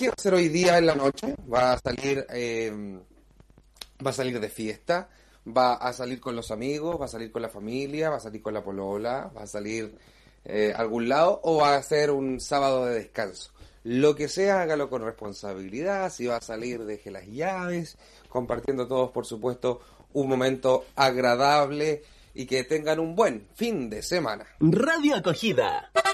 ¿qué va a hacer hoy día en la noche? Va a salir de fiesta, va a salir con los amigos, va a salir con la familia, va a salir con la polola, va a salir a algún lado o va a ser un sábado de descanso. Lo que sea, hágalo con responsabilidad. Si va a salir, deje las llaves, compartiendo todos, por supuesto, un momento agradable y que tengan un buen fin de semana. Radio Acogida.